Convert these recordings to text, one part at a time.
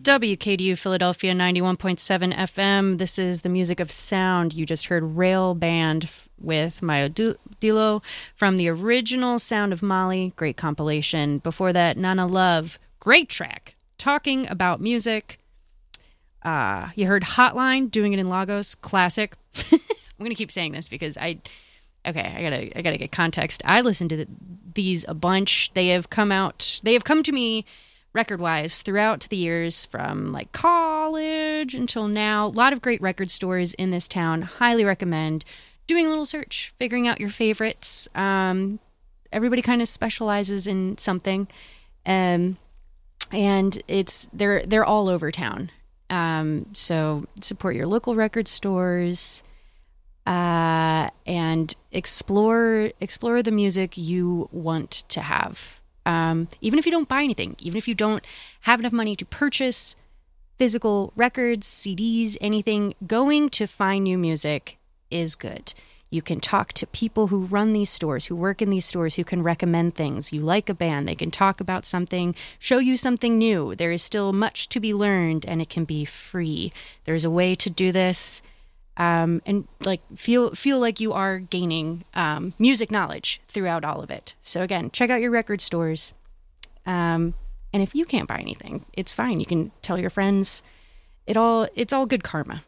WKDU Philadelphia 91.7 FM. This is the music of sound. You just heard Rail Band with Mayo Dilo from the original Sound of Mali. Great compilation. Before that, Nana Love. Great track. Talking about music. You heard Hotline, Doing It in Lagos. Classic. I'm going to keep saying this because I gotta get context. I listened to these a bunch. They have come to me record-wise throughout the years from like college until now. A lot of great record stores in this town. Highly recommend doing a little search, figuring out your favorites. Everybody kind of specializes in something, and they're all over town. So support your local record stores. And explore the music you want to have. Even if you don't buy anything, even if you don't have enough money to purchase physical records, CDs, anything, going to find new music is good. You can talk to people who run these stores, who work in these stores, who can recommend things. You like a band, they can talk about something, show you something new. There is still much to be learned, and it can be free. There's a way to do this. And like feel like you are gaining music knowledge throughout all of it. So again, check out your record stores. And if you can't buy anything, it's fine. You can tell your friends. It's all good karma.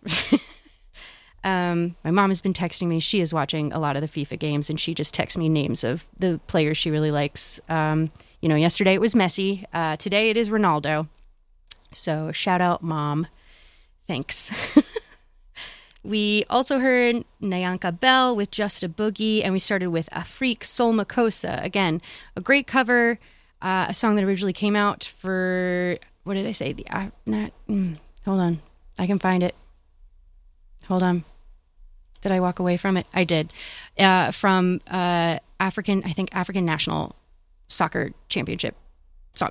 My mom has been texting me. She is watching a lot of the FIFA games, and she just texts me names of the players she really likes. Yesterday it was Messi. Today it is Ronaldo. So shout out, Mom. Thanks. We also heard Nyanka Bell with Just a Boogie, and we started with Afrique Soul Makossa. Again, a great cover, a song that originally came out for, what did I say? Hold on. I can find it. Hold on. Did I walk away from it? I did. From African National Soccer Championship song.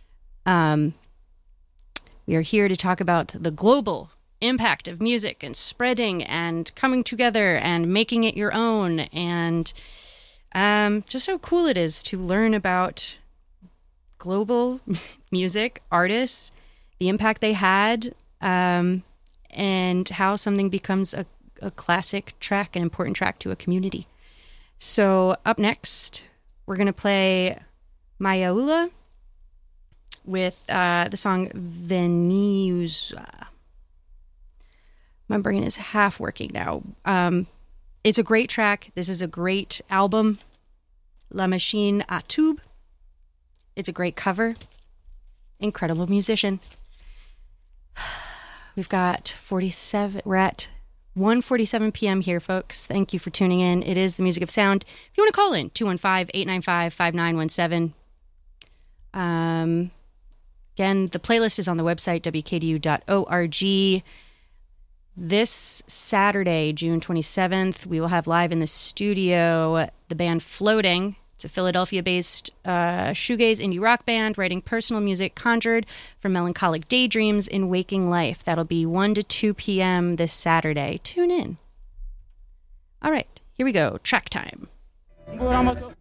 We are here to talk about the global impact of music and spreading and coming together and making it your own, and just how cool it is to learn about global music artists, the impact they had, and how something becomes a classic track, an important track to a community. So up next, we're going to play Mayaula with the song Venusa. My brain is half working now. It's a great track. This is a great album. La Machine à Tube. It's a great cover. Incredible musician. We've got 47. We're at 1:47 p.m. here, folks. Thank you for tuning in. It is the music of sound. If you want to call in, 215-895-5917. Again, the playlist is on the website, wkdu.org. This Saturday, June 27th, we will have live in the studio the band Floating. It's a Philadelphia-based shoegaze indie rock band writing personal music conjured from melancholic daydreams in waking life. That'll be 1 to 2 p.m. this Saturday. Tune in. All right, here we go. Track time.